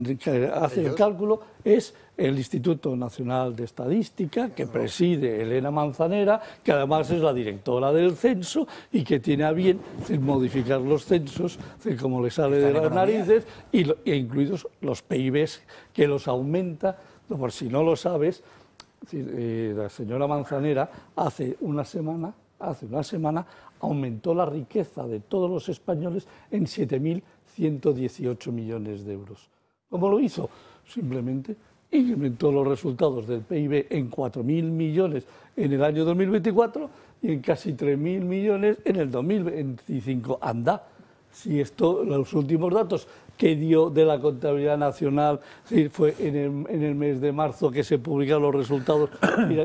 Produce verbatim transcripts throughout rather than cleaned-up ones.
hace el cálculo es el Instituto Nacional de Estadística, que preside Elena Manzanera, que además es la directora del censo y que tiene a bien modificar los censos como le sale de las narices, y lo, e incluidos los P I Bs, que los aumenta. Por si no lo sabes, eh, la señora Manzanera hace una semana, hace una semana aumentó la riqueza de todos los españoles en siete mil ciento dieciocho millones de euros. ¿Cómo lo hizo? Simplemente incrementó los resultados del P I B en cuatro mil millones en el año dos mil veinticuatro y en casi tres mil millones en el dos mil veinticinco. Anda, si esto, los últimos datos que dio de la Contabilidad Nacional, sí, fue en el, en el mes de marzo que se publicaron los resultados. Mira,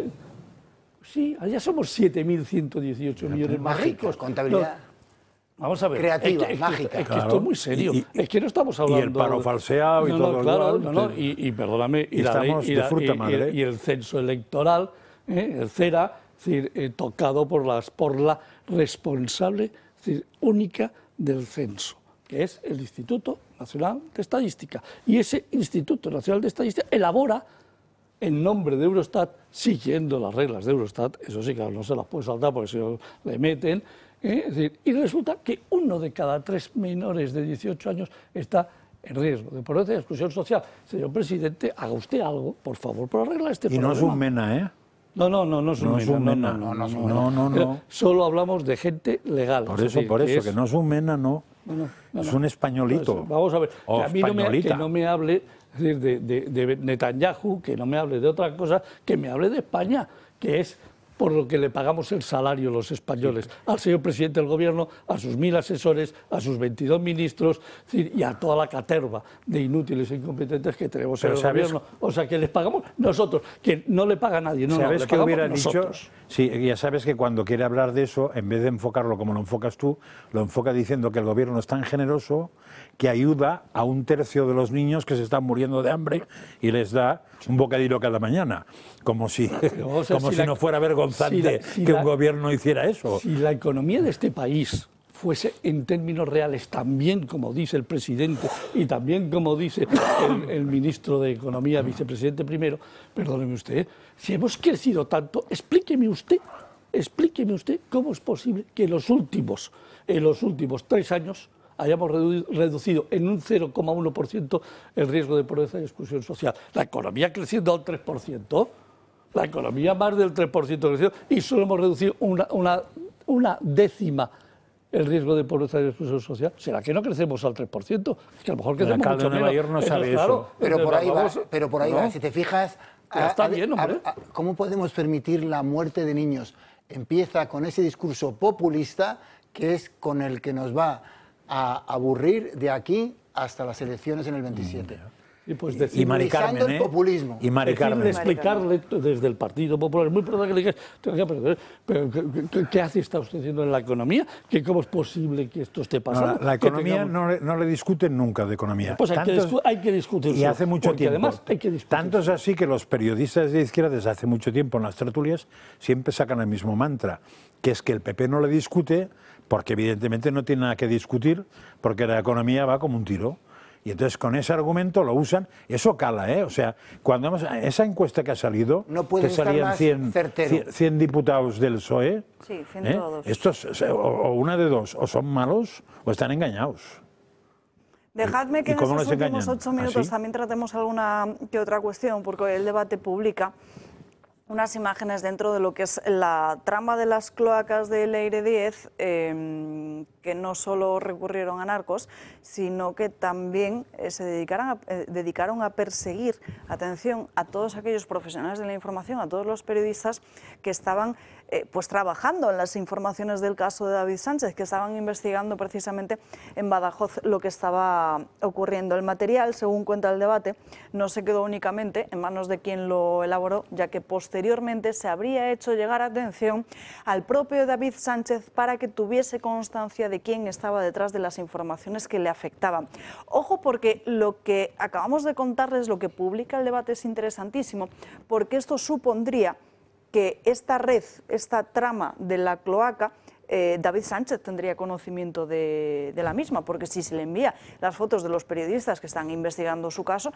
sí, allá somos siete mil ciento dieciocho millones más ricos. Contabilidad. No, vamos a ver, creativa, es que, mágica. Es que, es que claro. esto es muy serio. Y, y, es que no estamos hablando... Y el paro falseado y no, todo no, el claro, igual. no, no, y, y perdóname, y, y, la ley, y, de la, fruta y, madre. y, y el censo electoral, ¿eh? el CERA, es decir, eh, tocado por, las, por la responsable es decir, única del censo, que es el Instituto Nacional de Estadística. Y ese Instituto Nacional de Estadística elabora en nombre de Eurostat, siguiendo las reglas de Eurostat, eso sí, claro, no se las puede saltar porque si no le meten, ¿eh? Es decir, y resulta que uno de cada tres menores de dieciocho años está en riesgo de pobreza y exclusión social. Señor presidente, haga usted algo, por favor, para arreglar este y problema. Y no es un MENA, ¿eh? No, no, no, no es un no MENA. Es un MENA. No, no, no, no, no, no, no, no. Solo hablamos de gente legal. Por eso, decir, por eso, que, es, que no es un MENA, no. no, no, no es no. un españolito. Pues, vamos a ver, o que a mí no me, que no me hable es decir, de, de, de Netanyahu, que no me hable de otra cosa, que me hable de España, que es por lo que le pagamos el salario los españoles, sí. al señor presidente del gobierno, a sus mil asesores, a sus veintidós ministros y a toda la caterva de inútiles e incompetentes que tenemos en el gobierno. O sea, que les pagamos nosotros, que no le paga nadie, no, ¿Sabes no, le qué hubiera nosotros. dicho? Sí, ya sabes que cuando quiere hablar de eso, en vez de enfocarlo como lo enfocas tú, lo enfoca diciendo que el gobierno es tan generoso que ayuda a un tercio de los niños que se están muriendo de hambre y les da un bocadillo cada mañana, como si, o sea, como si, si la, no fuera vergonzante si la, si que la, un gobierno hiciera eso. Si la economía de este país fuese en términos reales también como dice el presidente y también como dice el, el ministro de Economía, vicepresidente primero, perdóneme usted, si hemos crecido tanto, explíqueme usted, explíqueme usted cómo es posible que en los últimos, en los últimos tres años hayamos reducido en un cero coma uno por ciento el riesgo de pobreza y exclusión social. La economía creciendo al tres por ciento, la economía más del tres por ciento creció y solo hemos reducido una, una, una décima el riesgo de pobreza y exclusión social. ¿Será que no crecemos al tres por ciento? Es que a lo mejor crecemos mucho menos. El alcalde de Nueva York no sabe eso. Claro, pero por ahí va, pero por ahí ¿no? va. Si te fijas, a, está bien, hombre. A, a, ¿cómo podemos permitir la muerte de niños? Empieza con ese discurso populista que es con el que nos va a aburrir de aquí hasta las elecciones en el veintisiete. Y, pues decirle, y Mari Carmen, ¿eh? el populismo. Y Mari Carmen. Decirle, explicarle desde el Partido Popular, es muy importante que le digas, pero, pero, pero ¿qué, ¿qué hace está usted haciendo en la economía? ¿Que ¿Cómo es posible que esto esté pasando? No, la, la economía tengamos... no, le, no le discuten nunca de economía. Pues hay, Tantos, que, discu hay que discutir. Y hace mucho tiempo. Además hay que discutir. Tanto es así que los periodistas de izquierda desde hace mucho tiempo en las tertulias siempre sacan el mismo mantra, que es que el P P no le discute porque evidentemente no tiene nada que discutir, porque la economía va como un tiro. Y entonces con ese argumento lo usan, eso cala, ¿eh? O sea, cuando hemos, esa encuesta que ha salido, no que salían cien, cien diputados del P S O E, sí, ciento dos. ¿eh? Estos, o, o una de dos, o son malos o están engañados. Dejadme que en estos últimos ocho minutos ¿Así? también tratemos alguna que otra cuestión, porque el debate publica unas imágenes dentro de lo que es la trama de las cloacas de Leire diez, eh, que no solo recurrieron a narcos, sino que también eh, se dedicaron a, eh, dedicaron a perseguir, atención, a todos aquellos profesionales de la información, a todos los periodistas que estaban eh, pues trabajando en las informaciones del caso de David Sánchez, que estaban investigando precisamente en Badajoz lo que estaba ocurriendo. El material, según cuenta el debate, no se quedó únicamente en manos de quien lo elaboró, ya que posteriormente se habría hecho llegar atención al propio David Sánchez para que tuviese constancia de quién estaba detrás de las informaciones que le afectaban. Ojo, porque lo que acabamos de contarles, lo que publica el debate, es interesantísimo, porque esto supondría que esta red, esta trama de la cloaca, eh, David Sánchez tendría conocimiento de, de la misma, porque si se le envía las fotos de los periodistas que están investigando su caso,